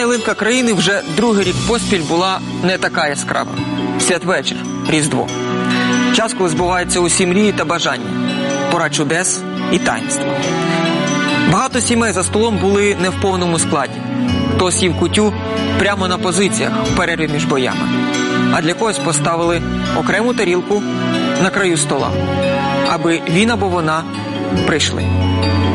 ялинка країни вже другий рік поспіль була не така яскрава. Святвечір, Різдво. Час, коли збуваються усі мрії та бажання. Пора чудес і таїнства. Багато сімей за столом були не в повному складі. Хтось їв кутю прямо на позиціях в перерві між боями. А для когось поставили окрему тарілку на краю стола, аби він або вона прийшли.